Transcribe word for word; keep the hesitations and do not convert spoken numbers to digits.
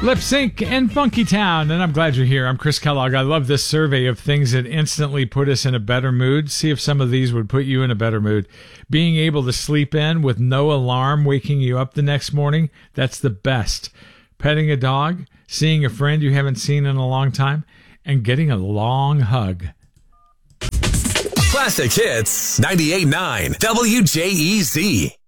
Lip Sync and Funky Town, and I'm glad you're here. I'm Chris Kellogg. I love this survey of things that instantly put us in a better mood. See if some of these would put you in a better mood. Being able to sleep in with no alarm waking you up the next morning, that's the best. Petting a dog, seeing a friend you haven't seen in a long time, and getting a long hug. Classic Hits ninety-eight point nine W J E Z.